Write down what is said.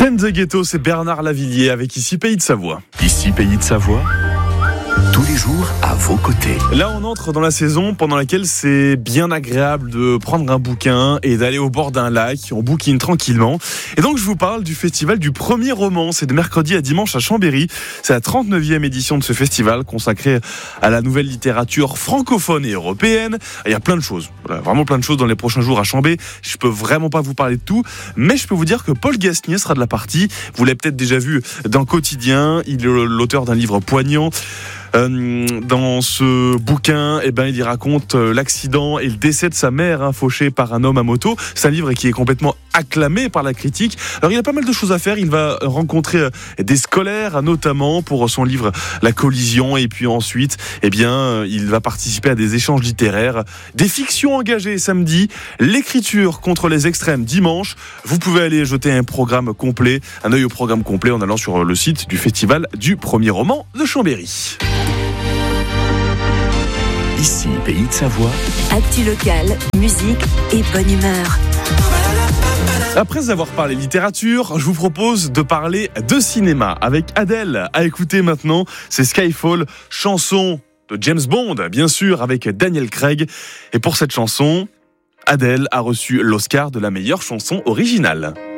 Ten the Ghetto, c'est Bernard Lavilliers avec Ici Pays de Savoie. Ici Pays de Savoie, tous les jours à vos côtés. Là, on entre dans la saison pendant laquelle c'est bien agréable de prendre un bouquin et d'aller au bord d'un lac. On bouquine tranquillement. Et donc, je vous parle du festival du premier roman. C'est de mercredi à dimanche à Chambéry. C'est la 39e édition de ce festival consacré à la nouvelle littérature francophone et européenne. Il y a plein de choses. Voilà, vraiment plein de choses dans les prochains jours à Chambé. Je peux vraiment pas vous parler de tout, mais je peux vous dire que Paul Gasnier sera de la partie. Vous l'avez peut-être déjà vu dans Quotidien. Il est l'auteur d'un livre poignant. Dans ce bouquin, il y raconte l'accident et le décès de sa mère, fauchée par un homme à moto. C'est un livre qui est complètement acclamé par la critique. Alors il a pas mal de choses à faire. Il va rencontrer des scolaires, notamment pour son livre La Collision. Et puis ensuite, il va participer à des échanges littéraires, des fictions engagées samedi, l'écriture contre les extrêmes dimanche. Vous pouvez aller jeter un œil au programme complet en allant sur le site du festival du premier roman de Chambéry. Ici, Pays de Savoie. Actu locale, musique et bonne humeur. Après avoir parlé littérature, je vous propose de parler de cinéma avec Adèle. À écouter maintenant, c'est Skyfall, chanson de James Bond, bien sûr, avec Daniel Craig. Et pour cette chanson, Adèle a reçu l'Oscar de la meilleure chanson originale.